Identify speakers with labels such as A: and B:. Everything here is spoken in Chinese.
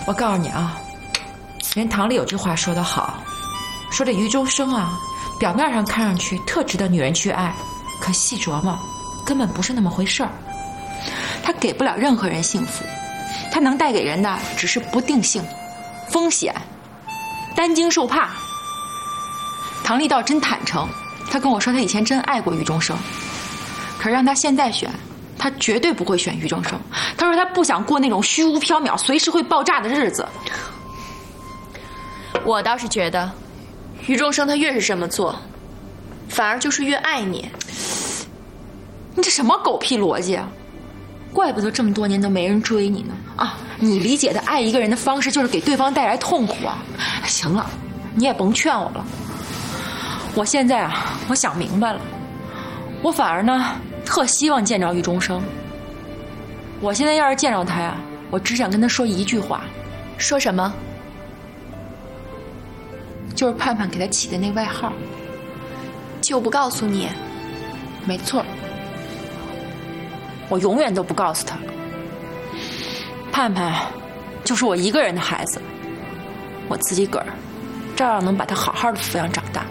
A: 我告诉你啊，人堂里有句话说得好，说这余中生啊，表面上看上去特值得女人去爱，可细琢磨，根本不是那么回事儿。他给不了任何人幸福，他能带给人的只是不定性、风险、担惊受怕。唐丽倒真坦诚，他跟我说他以前真爱过余中生，可是让他现在选，他绝对不会选余中生。他说他不想过那种虚无缥缈、随时会爆炸的日子。
B: 我倒是觉得，余中生他越是这么做，反而就是越爱你。
A: 你这什么狗屁逻辑啊！怪不得这么多年都没人追你呢啊！你理解的爱一个人的方式就是给对方带来痛苦啊！行了，你也甭劝我了。我现在啊，我想明白了，我反而呢特希望见着余中生。我现在要是见着他呀，我只想跟他说一句话。
B: 说什么？
A: 就是盼盼给他起的那外号。
B: 就不告诉你？
A: 没错，我永远都不告诉他。盼盼就是我一个人的孩子，我自己个儿照样能把他好好的抚养长大。